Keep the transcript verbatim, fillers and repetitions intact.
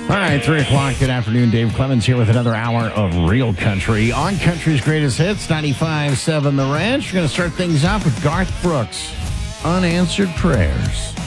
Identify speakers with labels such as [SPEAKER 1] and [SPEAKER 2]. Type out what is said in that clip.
[SPEAKER 1] All right, three o'clock. Good afternoon. Dave Clemens here with another hour of Real Country on Country's Greatest Hits, ninety-five point seven The Ranch. We're going to start things off with Garth Brooks, Unanswered Prayers.